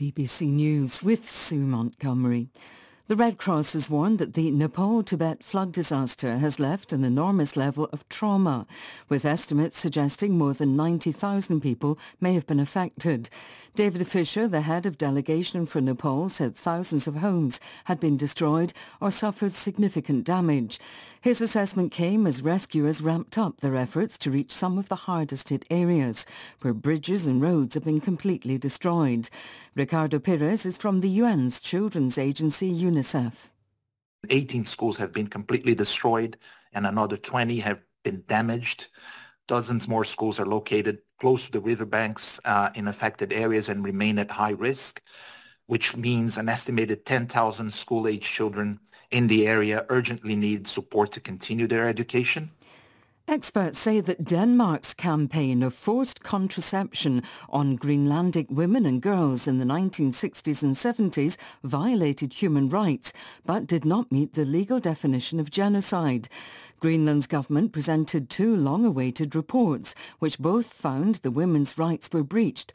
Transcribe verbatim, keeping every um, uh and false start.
B B C News with Sue Montgomery. The Red Cross has warned that the Nepal-Tibet flood disaster has left an enormous level of trauma, with estimates suggesting more than ninety thousand people may have been affected. David Fisher, the head of delegation for Nepal, said thousands of homes had been destroyed or suffered significant damage. His assessment came as rescuers ramped up their efforts to reach some of the hardest hit areas, where bridges and roads have been completely destroyed. Ricardo Perez is from the U N's children's agency UNICEF. eighteen schools have been completely destroyed and another twenty have been damaged. Dozens more schools are located close to the riverbanks uh, in affected areas and remain at high risk, which means an estimated ten thousand school-age children in the area urgently need support to continue their education. Experts say that Denmark's campaign of forced contraception on Greenlandic women and girls in the nineteen sixties and seventies violated human rights, but did not meet the legal definition of genocide. Greenland's government presented two long-awaited reports, which both found the women's rights were breached